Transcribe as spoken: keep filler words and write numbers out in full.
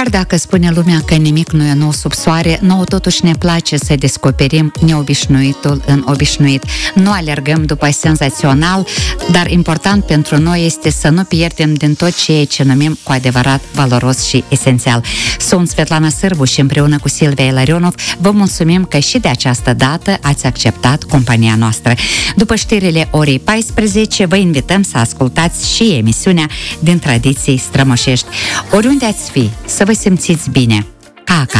Chiar dacă spune lumea că nimic nu e nou sub soare, nouă totuși ne place să descoperim neobișnuitul în obișnuit. Nu alergăm după senzațional, dar important pentru noi este să nu pierdem din tot ceea ce numim cu adevărat valoros și esențial. Sunt Svetlana Sârbu și împreună cu Silvia Ilarionov vă mulțumim că și de această dată ați acceptat compania noastră. După știrile orei paisprezece, vă invităm să ascultați și emisiunea Din Tradiții Strămoșești. Oriunde ați fi, să vă simțiți bine, ca acasă.